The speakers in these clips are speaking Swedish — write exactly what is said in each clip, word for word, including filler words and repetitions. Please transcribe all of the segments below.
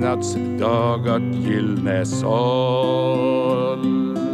lydnadsdagat gyllne sal.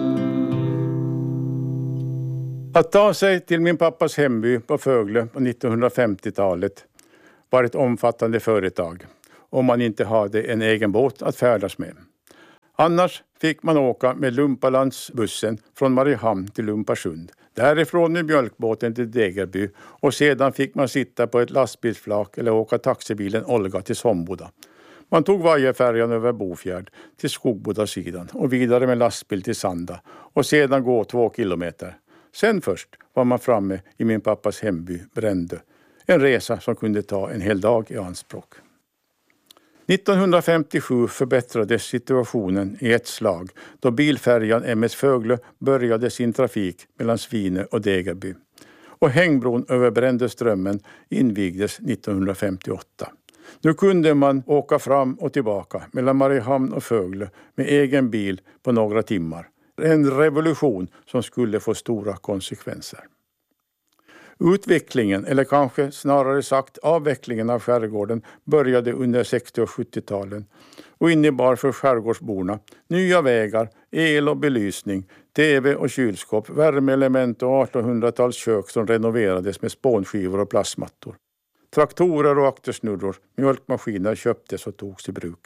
Att ta sig till min pappas hemby på Fögle på nittonhundrafemtiotalet var ett omfattande företag om man inte hade en egen båt att färdas med. Annars fick man åka med Lumpalandsbussen från Mariehamn till Lumparsund. Därifrån med mjölkbåten till Degerby och sedan fick man sitta på ett lastbilsflak eller åka taxibilen Olga till Somboda. Man tog vajerfärjan över Bofjärd till Skogbodasidan och vidare med lastbil till Sanda och sedan gå två kilometer. Sen först var man framme i min pappas hemby Brändö. En resa som kunde ta en hel dag i anspråk. nittonhundrafemtiosju förbättrades situationen i ett slag då bilfärjan M S Fögle började sin trafik mellan Svinö och Degerby. Och hängbron över Brändöströmmen invigdes nittonhundrafemtioåtta. Nu kunde man åka fram och tillbaka mellan Mariehamn och Fögle med egen bil på några timmar. En revolution som skulle få stora konsekvenser. Utvecklingen, eller kanske snarare sagt avvecklingen av skärgården började under sextio- och sjuttio-talen och innebar för skärgårdsborna nya vägar, el och belysning, tv och kylskåp, värmeelement och artonhundratals kök som renoverades med spånskivor och plastmattor. Traktorer och aktersnurror, mjölkmaskiner köptes och togs i bruk.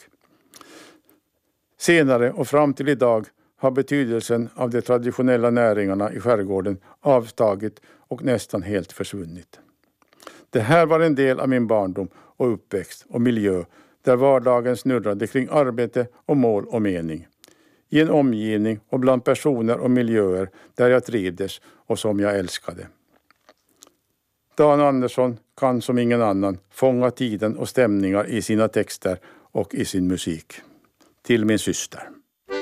Senare och fram till idag har betydelsen av de traditionella näringarna i skärgården avtagit och nästan helt försvunnit. Det här var en del av min barndom och uppväxt och miljö där vardagen snurrade kring arbete och mål och mening. I en omgivning och bland personer och miljöer där jag trivdes och som jag älskade. Dan Andersson kan som ingen annan fånga tiden och stämningar i sina texter och i sin musik. Till min syster.